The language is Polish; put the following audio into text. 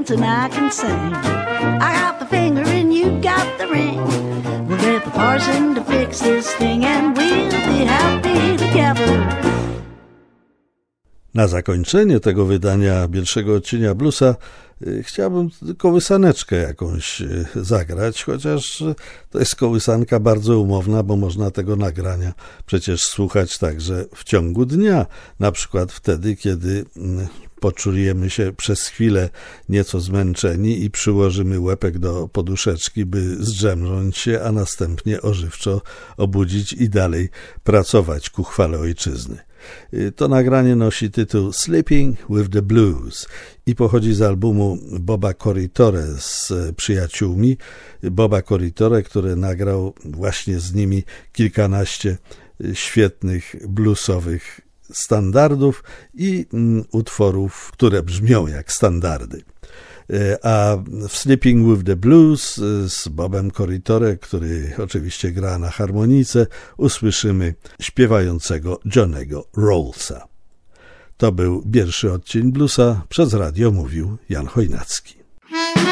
dance and I can sing. I got the finger and you got the ring. We'll get the parson to fix this thing and we'll be happy together. Na zakończenie tego wydania pierwszego odcienia bluesa chciałbym kołysaneczkę jakąś zagrać, chociaż to jest kołysanka bardzo umowna, bo można tego nagrania przecież słuchać także w ciągu dnia, na przykład wtedy, kiedy poczujemy się przez chwilę nieco zmęczeni i przyłożymy łepek do poduszeczki, by zdrzemnąć się, a następnie ożywczo obudzić i dalej pracować ku chwale ojczyzny. To nagranie nosi tytuł Sleeping with the Blues i pochodzi z albumu Boba Corritore z przyjaciółmi. Boba Corritore, który nagrał właśnie z nimi kilkanaście świetnych bluesowych standardów i utworów, które brzmią jak standardy. A w Sleeping with the Blues z Bobem Corritore, który oczywiście gra na harmonice, usłyszymy śpiewającego Johnny'ego Rollsa. To był pierwszy odcień bluesa, przez radio mówił Jan Chojnacki.